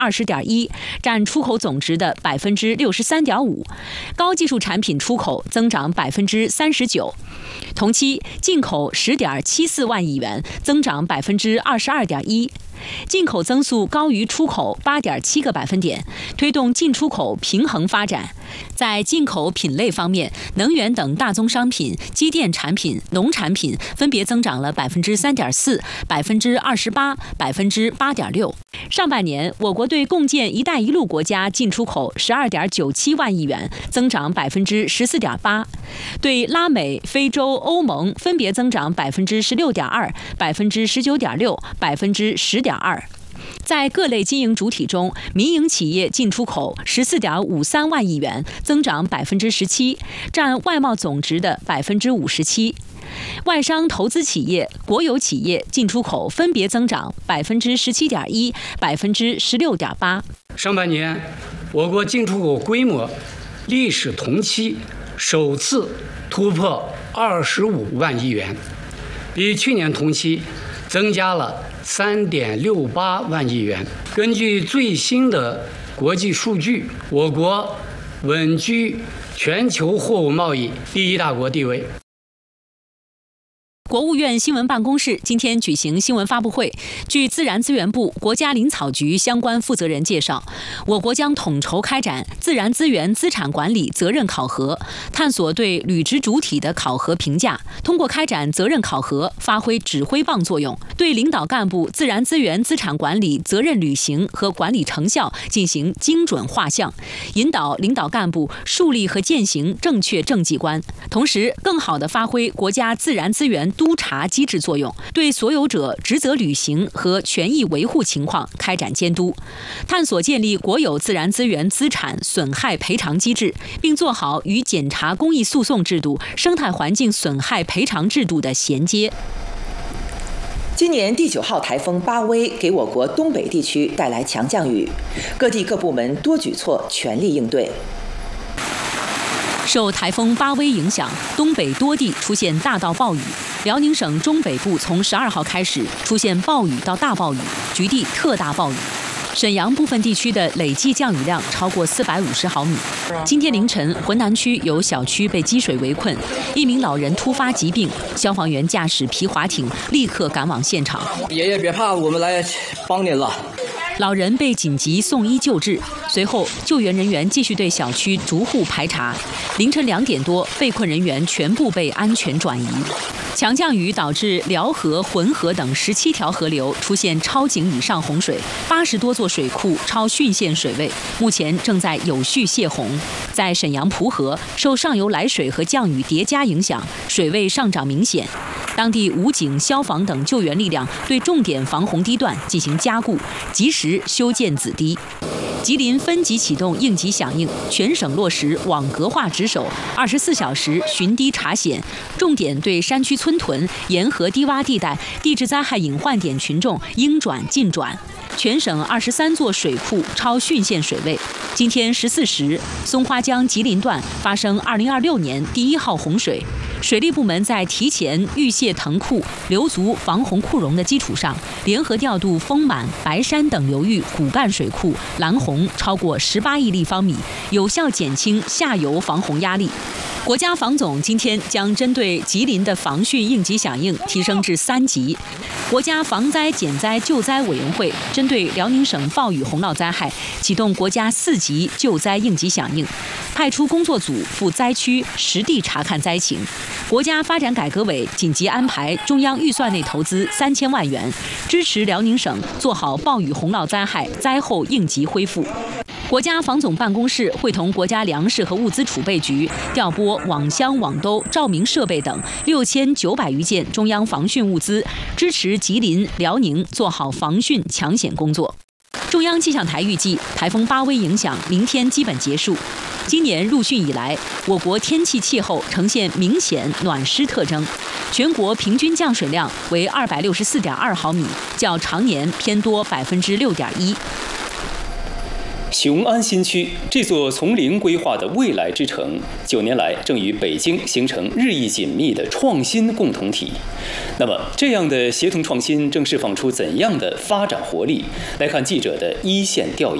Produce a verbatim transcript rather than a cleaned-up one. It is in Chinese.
二十点一，占出口总值的百分之六十三点五。高技术产品出口增长百分之三十九。同期进口十点七四万亿元，增长百分之二十二点一。进口增速高于出口八点七个百分点，推动进出口平衡发展。在进口品类方面，能源等大宗商品、机电产品、农产品分别增长了百分之三点四、百分之二十八、百分之八点六。上半年，我国对共建“一带一路”国家进出口十二点九七万亿元，增长百分之十四点八；对拉美、非洲、欧盟分别增长百分之十六点二、百分之十九点六、百分之十点二。在各类经营主体中，民营企业进出口十四点五三万亿元，增长百分之十七，占外贸总值的百分之五十七。外商投资企业、国有企业进出口分别增长百分之十七点一、百分之十六点八。 上半年，我国进出口规模历史同期首次突破二十五万亿元，比去年同期增加了三点六八万亿元。根据最新的国际数据，我国稳居全球货物贸易第一大国地位。 国务院新闻办公室今天举行新闻发布会。据自然资源部、国家林草局相关负责人介绍，我国将统筹开展自然资源资产管理责任考核，探索对履职主体的考核评价，通过开展责任考核，发挥指挥棒作用，对领导干部自然资源资产管理责任履行和管理成效进行精准画像，引导领导干部树立和践行正确政绩观，同时更好地发挥国家自然资源督查机制作用，对所有者职责履行和权益维护情况开展监督，探索建立国有自然资源资产损害赔偿机制，并做好与检察公益诉讼制度、生态环境损害赔偿制度的衔接。 今年第九号台风巴威给我国东北地区带来强降雨，各地各部门多举措全力应对。 受台风巴威影响，东北多地出现大到暴雨。辽宁省中北部从十二号开始出现暴雨到大暴雨，局地特大暴雨。沈阳部分地区的累计降雨量超过四百五十毫米。今天凌晨，浑南区有小区被积水围困，一名老人突发疾病，消防员驾驶皮划艇立刻赶往现场。 爷爷别怕，我们来帮您了。 老人被紧急送医救治，随后救援人员继续对小区逐户排查。凌晨两点多，被困人员全部被安全转移。强降雨导致辽河、浑河等十七条河流出现超警以上洪水，八十多座水库超汛限水位，目前正在有序泄洪。在沈阳蒲河，受上游来水和降雨叠加影响，水位上涨明显。当地武警、消防等救援力量对重点防洪堤段进行加固，及时修建子堤。吉林分级启动应急响应，全省落实网格化值守，二十四小时巡堤查险，重点对山区村屯、沿河低洼地带、地质灾害隐患点群众应转尽转。全省二十三座水库超汛限水位。今天十四时，松花江吉林段发生二零二六年第一号洪水。水利部门在提前预泄腾库、留足防洪库容的基础上，联合调度丰满、白山等流域骨干水库拦洪超过十八亿立方米，有效减轻下游防洪压力。国家防总今天将针对吉林的防汛应急响应提升至三级。国家防灾减灾救灾委员会针对辽宁省暴雨洪涝灾害启动国家四级救灾应急响应，派出工作组赴灾区实地查看灾情。国家发展改革委紧急安排中央预算内投资三千万元，支持辽宁省做好暴雨洪涝灾害灾后应急恢复。国家防总办公室会同国家粮食和物资储备局调拨网箱、网兜、照明设备等六千九百余件中央防汛物资，支持吉林、辽宁做好防汛抢险工作。中央气象台预计，台风巴威影响明天基本结束。今年入汛以来，我国天气气候呈现明显暖湿特征，全国平均降水量为二百六十四点二毫米，较常年偏多百分之六点一。 雄安新区这座从零规划的未来之城，九年来正与北京形成日益紧密的创新共同体。那么，这样的协同创新正释放出怎样的发展活力？来看记者的一线调研。